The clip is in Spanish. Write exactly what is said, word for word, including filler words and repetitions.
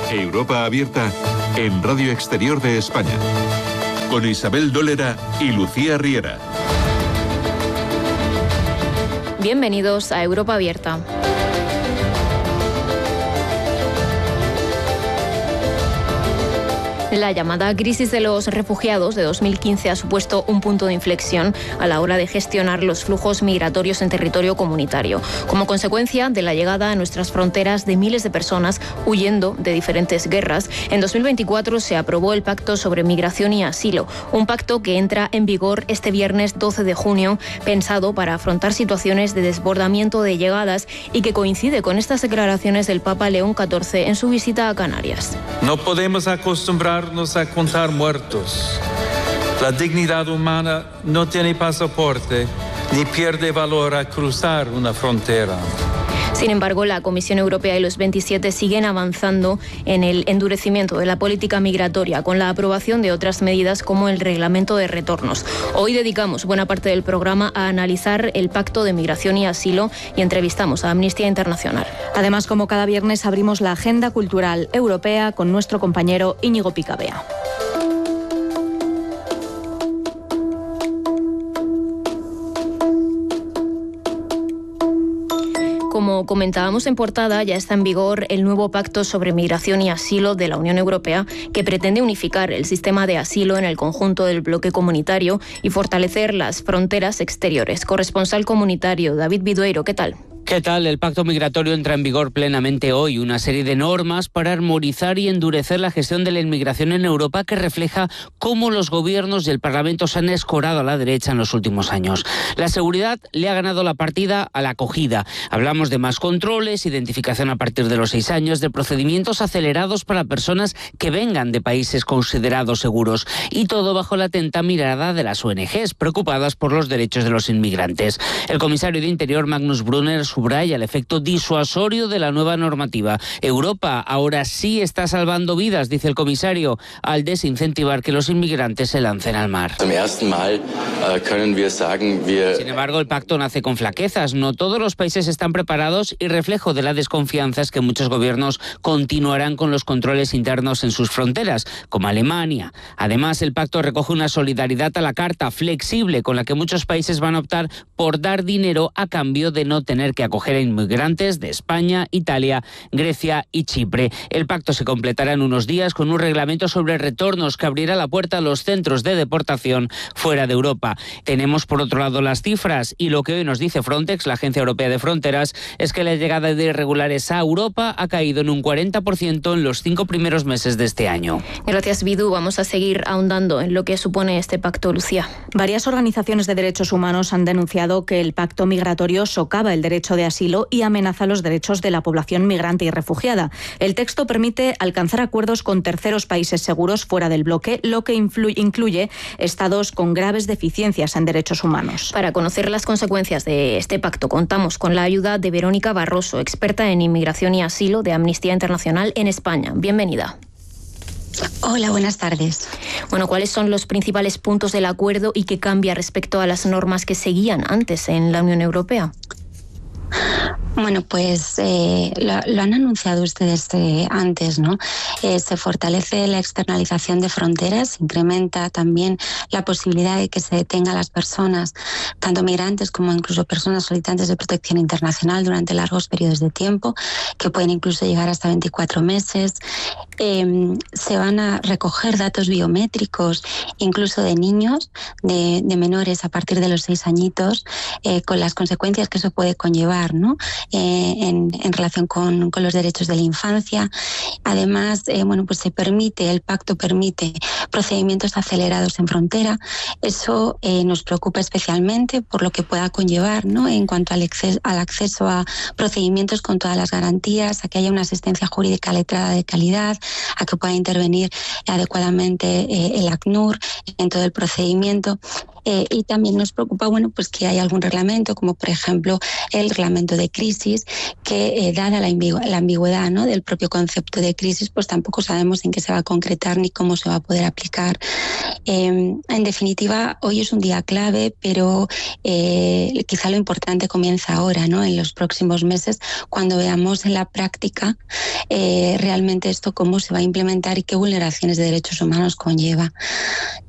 Europa Abierta en Radio Exterior de España. Con Isabel Dólera y Lucía Riera. Bienvenidos a Europa Abierta. La llamada crisis de los refugiados de dos mil quince ha supuesto un punto de inflexión a la hora de gestionar los flujos migratorios en territorio comunitario, como consecuencia de la llegada a nuestras fronteras de miles de personas huyendo de diferentes guerras. En dos mil veinticuatro se aprobó el Pacto sobre Migración y Asilo, un pacto que entra en vigor este viernes doce de junio, pensado para afrontar situaciones de desbordamiento de llegadas y que coincide con estas declaraciones del Papa León catorce en su visita a Canarias. No podemos acostumbrar a contar muertos. La dignidad humana no tiene pasaporte ni pierde valor al cruzar una frontera. Sin embargo, la Comisión Europea y los veintisiete siguen avanzando en el endurecimiento de la política migratoria con la aprobación de otras medidas como el reglamento de retornos. Hoy dedicamos buena parte del programa a analizar el Pacto de Migración y Asilo y entrevistamos a Amnistía Internacional. Además, como cada viernes, abrimos la agenda cultural europea con nuestro compañero Íñigo Picabea. Como comentábamos en portada, ya está en vigor el nuevo Pacto sobre Migración y Asilo de la Unión Europea, que pretende unificar el sistema de asilo en el conjunto del bloque comunitario y fortalecer las fronteras exteriores. Corresponsal comunitario David Vidueiro, ¿qué tal? ¿Qué tal? El pacto migratorio entra en vigor plenamente hoy. Una serie de normas para armonizar y endurecer la gestión de la inmigración en Europa que refleja cómo los gobiernos y el Parlamento se han escorado a la derecha en los últimos años. La seguridad le ha ganado la partida a la acogida. Hablamos de más controles, identificación a partir de los seis años, de procedimientos acelerados para personas que vengan de países considerados seguros. Y todo bajo la atenta mirada de las O N Ges, preocupadas por los derechos de los inmigrantes. El comisario de Interior, Magnus Brunner, subraya el efecto disuasorio de la nueva normativa. Europa ahora sí está salvando vidas, dice el comisario, al desincentivar que los inmigrantes se lancen al mar. Sin embargo, el pacto nace con flaquezas. No todos los países están preparados y reflejo de la desconfianza es que muchos gobiernos continuarán con los controles internos en sus fronteras, como Alemania. Además, el pacto recoge una solidaridad a la carta flexible con la que muchos países van a optar por dar dinero a cambio de no tener que acoger a inmigrantes de España, Italia, Grecia y Chipre. El pacto se completará en unos días con un reglamento sobre retornos que abrirá la puerta a los centros de deportación fuera de Europa. Tenemos por otro lado las cifras y lo que hoy nos dice Frontex, la Agencia Europea de Fronteras, es que la llegada de irregulares a Europa ha caído en un cuarenta por ciento en los cinco primeros meses de este año. Gracias, Vidu. Vamos a seguir ahondando en lo que supone este pacto, Lucía. Varias organizaciones de derechos humanos han denunciado que el pacto migratorio socava el derecho de asilo y amenaza los derechos de la población migrante y refugiada. El texto permite alcanzar acuerdos con terceros países seguros fuera del bloque, lo que influye, incluye estados con graves deficiencias en derechos humanos. Para conocer las consecuencias de este pacto, contamos con la ayuda de Verónica Barroso, experta en inmigración y asilo de Amnistía Internacional en España. Bienvenida. Hola, buenas tardes. Bueno, ¿cuáles son los principales puntos del acuerdo y qué cambia respecto a las normas que seguían antes en la Unión Europea? Bueno, pues eh, lo, lo han anunciado ustedes eh, antes, ¿no? Eh, se fortalece la externalización de fronteras, se incrementa también la posibilidad de que se detenga a las personas, tanto migrantes como incluso personas solicitantes de protección internacional durante largos periodos de tiempo, que pueden incluso llegar hasta veinticuatro meses. Eh, se van a recoger datos biométricos, incluso de niños, de, de menores a partir de los seis añitos, eh, con las consecuencias que eso puede conllevar, ¿no? Eh, en, en relación con, con los derechos de la infancia. Además, eh, bueno, pues se permite, el pacto permite procedimientos acelerados en frontera. Eso eh, nos preocupa especialmente por lo que pueda conllevar, ¿no? En cuanto al acceso, al acceso a procedimientos con todas las garantías, a que haya una asistencia jurídica letrada de calidad, a que pueda intervenir adecuadamente eh, el ACNUR en todo el procedimiento. Eh, y también nos preocupa, bueno, pues que hay algún reglamento, como por ejemplo el reglamento de crisis, que eh, dada la, ambigu- la ambigüedad, ¿no?, del propio concepto de crisis, pues tampoco sabemos en qué se va a concretar ni cómo se va a poder aplicar. Eh, en definitiva, hoy es un día clave, pero eh, quizá lo importante comienza ahora, ¿no?, en los próximos meses, cuando veamos en la práctica eh, realmente esto cómo se va a implementar y qué vulneraciones de derechos humanos conlleva.